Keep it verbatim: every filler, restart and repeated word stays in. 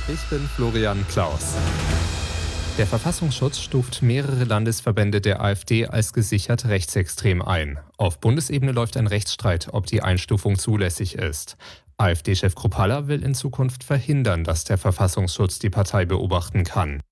Ich bin Florian Klaus. Der Verfassungsschutz stuft mehrere Landesverbände der AfD als gesichert rechtsextrem ein. Auf Bundesebene läuft ein Rechtsstreit, ob die Einstufung zulässig ist. AfD-Chef Kruppalla will in Zukunft verhindern, dass der Verfassungsschutz die Partei beobachten kann.